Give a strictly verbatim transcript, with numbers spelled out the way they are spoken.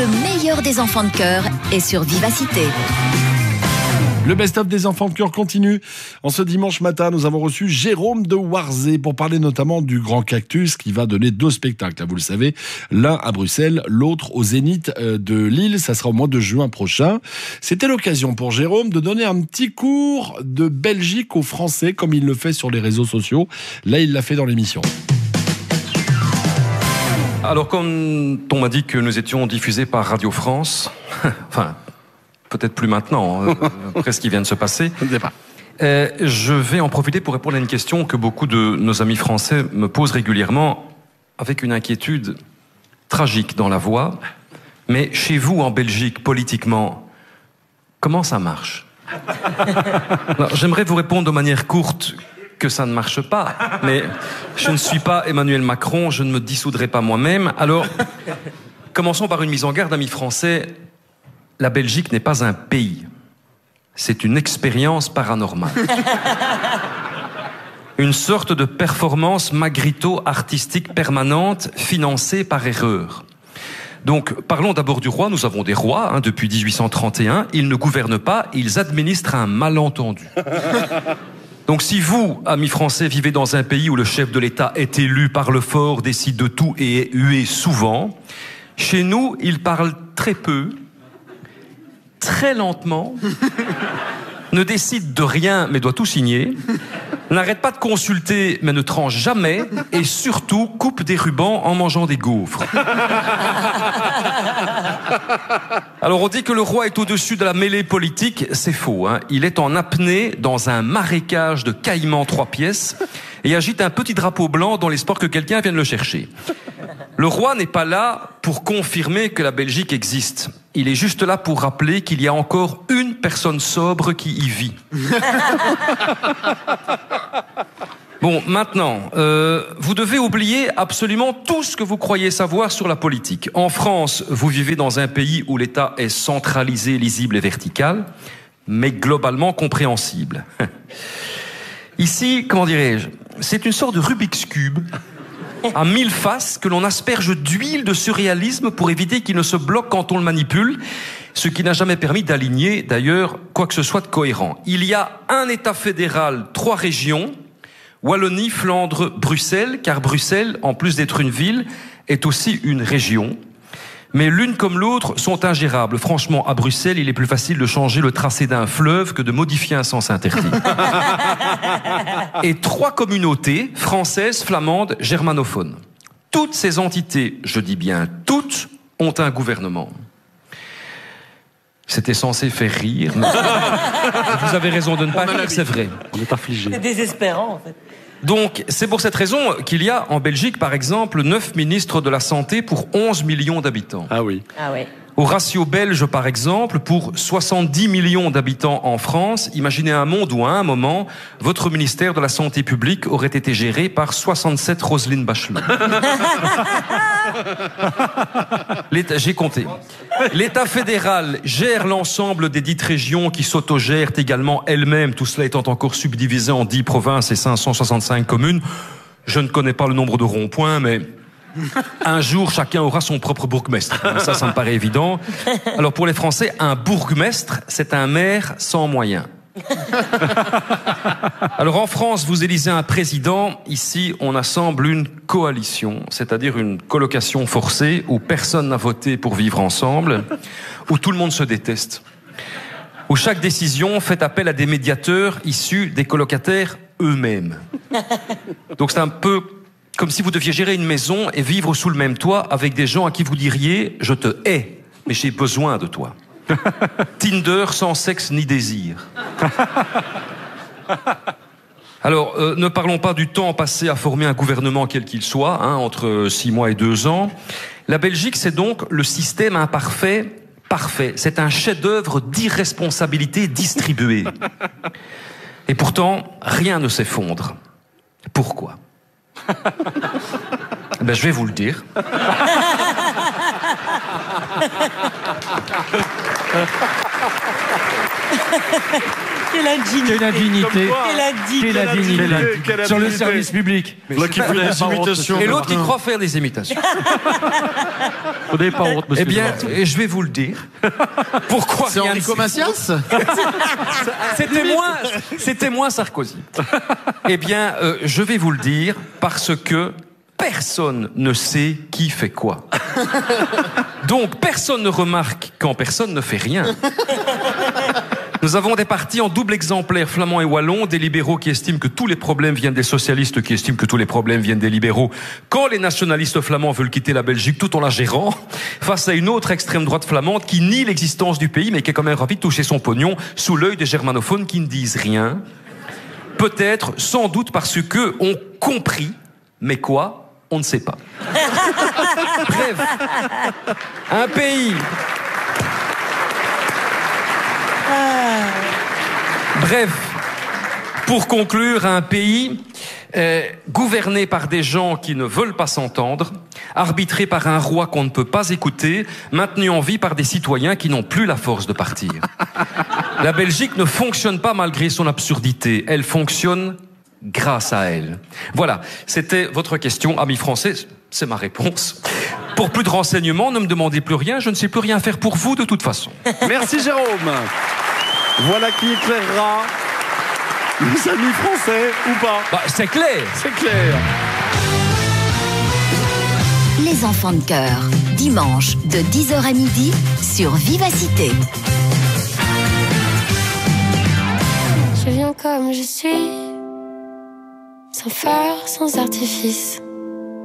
Le meilleur des enfants de cœur est sur Vivacité. Le best-of des enfants de cœur continue. En ce dimanche matin, nous avons reçu Jérôme de Warzée pour parler notamment du Grand Cactus qui va donner deux spectacles. Vous le savez, l'un à Bruxelles, l'autre au Zénith de Lille. Ça sera au mois de juin prochain. C'était l'occasion pour Jérôme de donner un petit cours de Belgique aux Français comme il le fait sur les réseaux sociaux. Là, il l'a fait dans l'émission. Alors, quand on m'a dit que nous étions diffusés par Radio France, enfin... peut-être plus maintenant, euh, après ce qui vient de se passer. Euh, je vais en profiter pour répondre à une question que beaucoup de nos amis français me posent régulièrement, avec une inquiétude tragique dans la voix. Mais chez vous, en Belgique, politiquement, comment ça marche? Alors, j'aimerais vous répondre de manière courte que ça ne marche pas, mais je ne suis pas Emmanuel Macron, je ne me dissoudrai pas moi-même. Alors, commençons par une mise en garde, amis français. La Belgique n'est pas un pays, c'est une expérience paranormale. Une sorte de performance magrito-artistique permanente financée par erreur. Donc, parlons d'abord du roi. Nous avons des rois hein, depuis dix-huit cent trente et un. Ils ne gouvernent pas, ils administrent un malentendu. Donc si vous, amis français, vivez dans un pays où le chef de l'État est élu, parle fort, décide de tout et est hué souvent, chez nous, il parle très peu, très lentement, ne décide de rien mais doit tout signer, n'arrête pas de consulter mais ne tranche jamais, et surtout coupe des rubans en mangeant des gaufres. Alors on dit que le roi est au-dessus de la mêlée politique, c'est faux, hein. Il est en apnée dans un marécage de caïmans trois pièces et agite un petit drapeau blanc dans l'espoir que quelqu'un vienne le chercher. Le roi n'est pas là pour confirmer que la Belgique existe. Il est juste là pour rappeler qu'il y a encore une personne sobre qui y vit. Bon, maintenant, euh, vous devez oublier absolument tout ce que vous croyez savoir sur la politique. En France, vous vivez dans un pays où l'État est centralisé, lisible et vertical, mais globalement compréhensible. Ici, comment dirais-je, c'est une sorte de Rubik's Cube à mille faces que l'on asperge d'huile de surréalisme pour éviter qu'il ne se bloque quand on le manipule, ce qui n'a jamais permis d'aligner, d'ailleurs, quoi que ce soit de cohérent. Il y a un État fédéral, trois régions, Wallonie, Flandre, Bruxelles, car Bruxelles, en plus d'être une ville, est aussi une région. Mais l'une comme l'autre sont ingérables. Franchement, à Bruxelles, il est plus facile de changer le tracé d'un fleuve que de modifier un sens interdit. Et trois communautés, françaises, flamandes, germanophones. Toutes ces entités, je dis bien toutes, ont un gouvernement. C'était censé faire rire, mais vous avez raison de ne pas rire, c'est vrai. On est affligé. C'est désespérant, en fait. Donc, c'est pour cette raison qu'il y a en Belgique, par exemple, neuf ministres de la Santé pour onze millions d'habitants. Ah oui. Ah ouais. Au ratio belge, par exemple, pour soixante-dix millions d'habitants en France, imaginez un monde où, à un moment, votre ministère de la Santé publique aurait été géré par soixante-sept Roselyne Bachelot. L'État, j'ai compté. L'État fédéral gère l'ensemble des dites régions qui s'autogèrent également elles-mêmes, tout cela étant encore subdivisé en dix provinces et cinq cent soixante-cinq communes. Je ne connais pas le nombre de ronds-points, mais... un jour, chacun aura son propre bourgmestre. Ça, ça me paraît évident. Alors, pour les Français, un bourgmestre, c'est un maire sans moyens. Alors, en France, vous élisez un président. Ici, on assemble une coalition, c'est-à-dire une colocation forcée où personne n'a voté pour vivre ensemble, où tout le monde se déteste, où chaque décision fait appel à des médiateurs issus des colocataires eux-mêmes. Donc, c'est un peu... comme si vous deviez gérer une maison et vivre sous le même toit avec des gens à qui vous diriez « je te hais, mais j'ai besoin de toi ». Tinder sans sexe ni désir. Alors, euh, ne parlons pas du temps passé à former un gouvernement quel qu'il soit, hein, entre six mois et deux ans. La Belgique, c'est donc le système imparfait, parfait. C'est un chef-d'œuvre d'irresponsabilité distribuée. Et pourtant, rien ne s'effondre. Pourquoi ? Ben, je vais vous le dire. Quelle indignité. Quelle indignité. Quelle indignité. Quelle indignité. Quelle Sur le indignité. service public. Là qui fait des imitations. Et l'autre qui croit faire des imitations. Vous n'avez pas honte, monsieur. Eh bien, Martin. et je vais vous le dire. Pourquoi C'est rien ne Enrico s'y- Macias? C'était moins, c'était moins Sarkozy. Eh bien, euh, je vais vous le dire parce que personne ne sait qui fait quoi. Donc, personne ne remarque quand personne ne fait rien. Nous avons des partis en double exemplaire, flamands et wallons, des libéraux qui estiment que tous les problèmes viennent des socialistes, qui estiment que tous les problèmes viennent des libéraux, quand les nationalistes flamands veulent quitter la Belgique tout en la gérant, face à une autre extrême droite flamande qui nie l'existence du pays, mais qui est quand même ravie de toucher son pognon sous l'œil des germanophones qui ne disent rien. Peut-être, sans doute parce que ont compris, mais quoi, on ne sait pas. Bref, un pays... Bref, pour conclure, un pays euh, gouverné par des gens qui ne veulent pas s'entendre, arbitré par un roi qu'on ne peut pas écouter, maintenu en vie par des citoyens qui n'ont plus la force de partir. La Belgique ne fonctionne pas malgré son absurdité, elle fonctionne grâce à elle. Voilà, c'était votre question, amis français, c'est ma réponse. Pour plus de renseignements, ne me demandez plus rien, je ne sais plus rien faire pour vous de toute façon. Merci Jérôme. Voilà qui éclairera les amis français ou pas. Bah, c'est clair. C'est clair. Les enfants de cœur, dimanche de dix heures à midi sur Vivacité. Je viens comme je suis, sans phare, sans artifice.